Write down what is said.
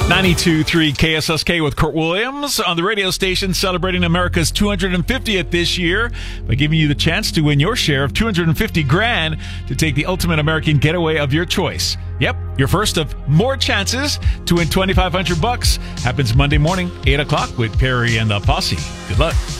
92.3 KSSK with Kurt Williams on the radio station, celebrating America's 250th this year by giving you the chance to win your share of $250,000 to take the ultimate American getaway of your choice. Yep, your first of more chances to win $2,500 happens Monday morning, 8 o'clock with Perry and the Posse. Good luck.